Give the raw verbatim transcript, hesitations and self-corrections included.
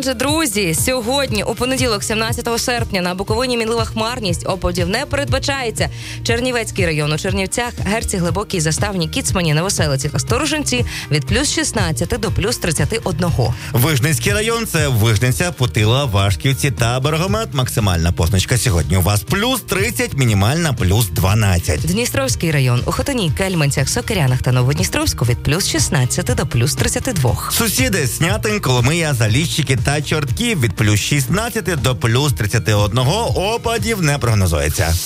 Отже, друзі, сьогодні, у понеділок, сімнадцятого серпня, на Буковині мінлива хмарність, опадів не передбачається. Чернівецький район у Чернівцях, Герці, Глибокій, Заставні, Кіцмані, Новоселиці та Сторожинці від плюс шістнадцяти до плюс тридцяти одного. Вижницький район – це Вижниця, Путила, Вашківці та Берегомет. Максимальна позначка сьогодні у вас плюс тридцять, мінімальна плюс дванадцять. Дністровський район у Хотині, Кельменцях, Сокирянах та Новодністровську від плюс шістнадцяти до плюс тридцяти двох. Сусіди Снятин, Коломия, Заліщики та Чортків від плюс шістнадцяти до плюс тридцяти одного. Опадів не прогнозується.